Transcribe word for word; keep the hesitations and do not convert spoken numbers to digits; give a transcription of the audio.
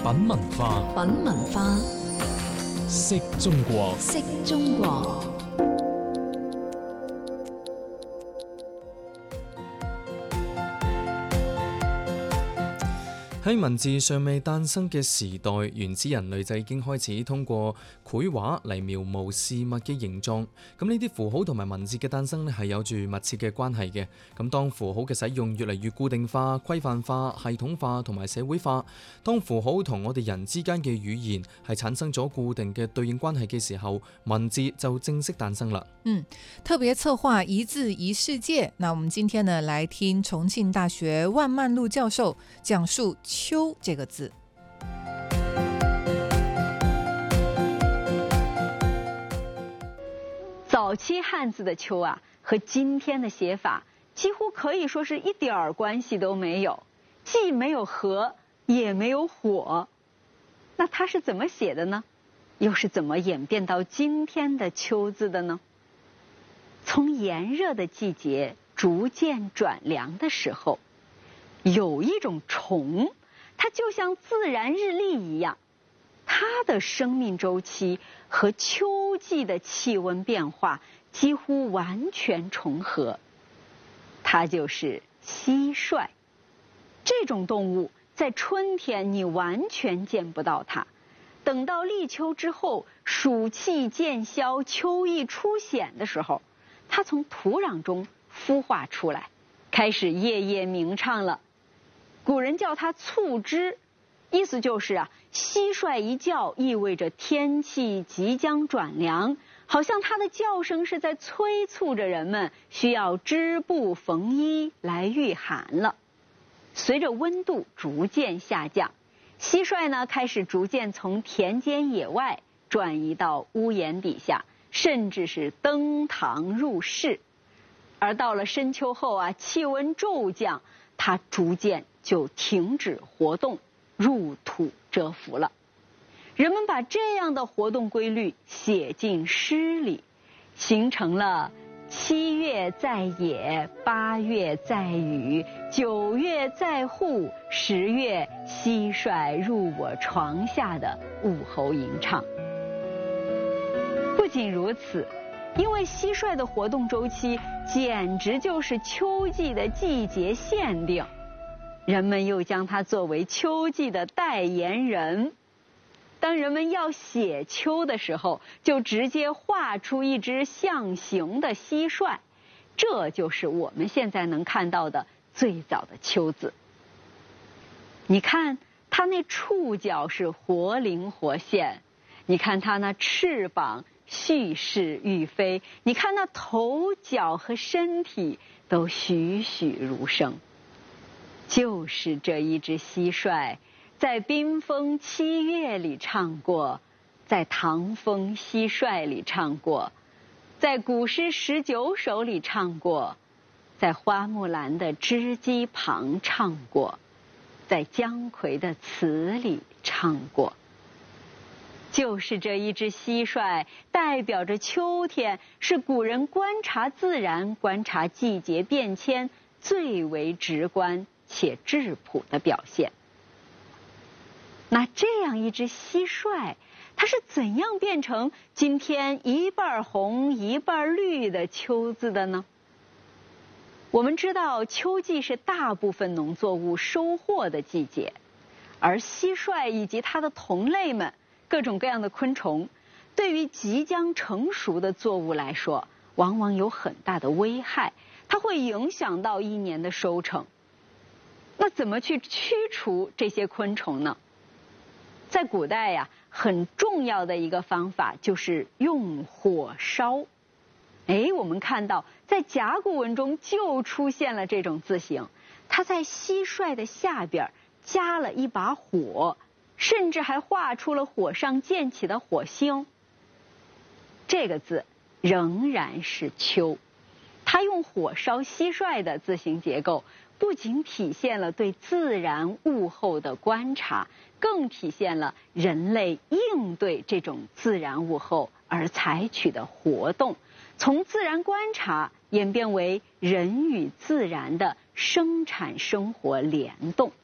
品文化， 品文化， 識中國， 識中國。 喺文字尚未誕生嘅時代，原始人類就已經開始通過繪畫嚟描摹事物嘅形狀。咁呢啲符號同埋文字嘅誕生咧，係有住密切嘅關係嘅。咁當符號嘅使用越嚟越固定化、規範化、系統化同埋社會化，當符號同我哋人之間嘅語言係產生咗固定嘅對應關係嘅時候，文字就正式誕生啦。 嗯，特別策劃一字一世界。那我們今天呢，來聽重慶大學萬曼璐教授講述秋這個字。 早期漢字的秋啊，和今天的寫法幾乎可以說是一點兒關係都沒有，既沒有禾，也沒有火。那它是怎麼寫的呢？又是怎麼演變到今天的秋字的呢？從炎熱的季節逐漸轉涼的時候，有一種蟲，它就像自然日曆一樣，它的生命週期和秋季的氣溫變化幾乎完全重合。它就是蟋蟀。這種動物在春天你完全見不到它，等到立秋之後，暑氣漸消，秋意初顯的時候，它從土壤中孵化出來，開始夜夜鳴唱了。古人叫它促織，意思就是啊，蟋蟀一叫意味着天氣即將轉涼，好像它的叫聲是在催促着人們需要織布縫衣來御寒了。隨着溫度逐漸下降，蟋蟀呢開始逐漸從田間野外轉移到屋檐底下，甚至是登堂入室。而到了深秋後啊，氣溫驟降，它逐漸就停止活動，入土蟄伏了。人們把這樣的活動規律寫進詩裡，形成了七月在野，八月在雨，九月在戶，十月蟋蟀入我床下的物候吟唱。不僅如此，因為蟋蟀的活動週期簡直就是秋季的季節限定，人們又將它作為秋季的代言人。當人們要寫秋的時候，就直接畫出一隻象形的蟋蟀，這就是我們現在能看到的最早的秋字。你看它那觸角是活靈活現，你看它那翅膀蓄勢欲飛，你看那頭腳和身體都栩栩如生。就是這一隻蟋蟀，在冰封七月裡唱過，在唐風蟋蟀裡唱過，在古詩十九首裡唱過，在花木蘭的織機旁唱過，在姜夔的詞裡唱過。就是這一隻蟋蟀，代表着秋天是古人觀察自然、觀察季節變遷最為直觀且質樸的表現。那這樣一隻蟋蟀，它是怎樣變成今天一半紅一半綠的秋字的呢？我們知道秋季是大部分農作物收穫的季節，而蟋蟀以及它的同類們，各種各樣的昆蟲，對於即將成熟的作物來說，往往有很大的危害，它會影響到一年的收成。那怎麼去驅除這些昆蟲呢？在古代呀，很重要的一個方法就是用火燒。哎，我們看到在甲骨文中就出現了這種字形，它在蟋蟀的下邊加了一把火，甚至還畫出了火上濺起的火星。這個字仍然是秋，它用火燒蟋蟀的字形結構，不僅體現了對自然物候的觀察，更體現了人類應對這種自然物候而採取的活動，從自然觀察演變為人與自然的生產生活聯動。